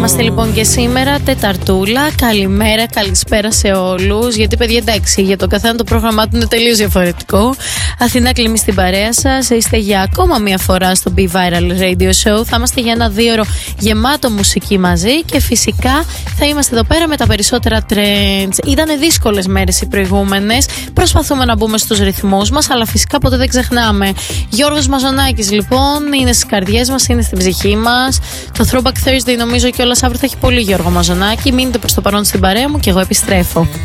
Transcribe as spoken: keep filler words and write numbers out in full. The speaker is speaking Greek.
Είμαστε λοιπόν και σήμερα Τεταρτούλα. Καλημέρα, καλησπέρα σε όλους. Γιατί, παιδιά, εντάξει, για τον καθένα το πρόγραμμά του είναι τελείως διαφορετικό. Αθηνά Κλίμη στην παρέα σας. Είστε για ακόμα μία φορά στο Be Viral Radio Show. Θα είμαστε για ένα δύο ώρο γεμάτο μουσική μαζί και φυσικά θα είμαστε εδώ πέρα με τα περισσότερα trends. Ήτανε δύσκολες μέρες οι προηγούμενες. Προσπαθούμε να μπούμε στους ρυθμούς μας, αλλά φυσικά ποτέ δεν ξεχνάμε. Γιώργος Μαζονάκης λοιπόν είναι στις καρδιές μας, είναι στην ψυχή μας. Το Throwback Thursday νομίζω κιόλας αύριο θα έχει πολύ Γιώργο Μαζονάκη. Μείνετε προς το παρόν στην παρέα μου και εγώ επιστρέφω.